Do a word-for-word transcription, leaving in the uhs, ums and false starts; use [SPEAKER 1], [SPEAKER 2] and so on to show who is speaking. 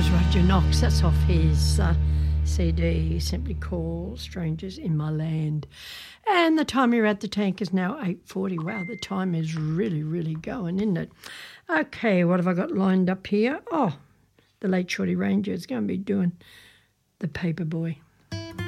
[SPEAKER 1] was Roger Knox. That's off his uh, C D, simply called Strangers in My Land. And the time you're at the tank is now eight forty. Wow, the time is really, really going, isn't it? Okay, what have I got lined up here? Oh, the late Shorty Ranger is going to be doing The Paperboy.